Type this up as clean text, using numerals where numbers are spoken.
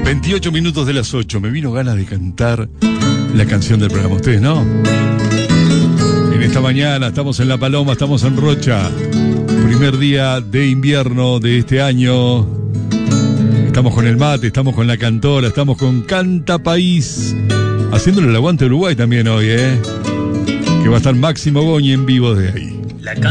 28 minutos de las 8. Me vino ganas de cantar la canción del programa. Ustedes, ¿no? En esta mañana estamos en La Paloma, estamos en Rocha. Primer día de invierno de este año. Estamos con el mate, estamos con la cantora, estamos con Canta País. Haciéndole el aguante a Uruguay también hoy, que va a estar Máximo Goñi en vivo de ahí.